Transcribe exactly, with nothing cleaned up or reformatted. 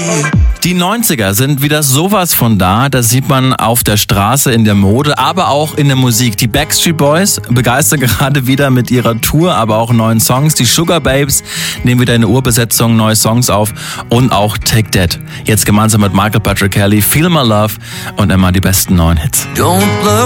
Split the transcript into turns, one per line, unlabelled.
Die neunziger sind wieder sowas von da. Das sieht man auf der Straße, in der Mode, aber auch in der Musik. Die Backstreet Boys begeistern gerade wieder mit ihrer Tour, aber auch neuen Songs. Die Sugar Babes nehmen wieder eine Urbesetzung, neue Songs auf. Und auch Take That. Jetzt gemeinsam mit Michael Patrick Kelly, Feel My Love und immer die besten neuen Hits.
Don't look